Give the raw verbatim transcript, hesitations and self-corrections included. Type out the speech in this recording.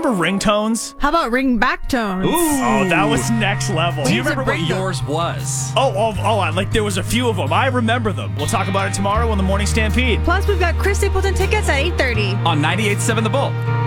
remember ringtones? How about ring back tones? Ooh. Oh, that was next level. Do you These are remember what big yours was? Oh, oh, oh, I- like there was a few of them. I remember them. We'll talk about it tomorrow on the Morning Stampede. Plus, we've got Chris Stapleton tickets at eight thirty. On ninety-eight point seven The Bull.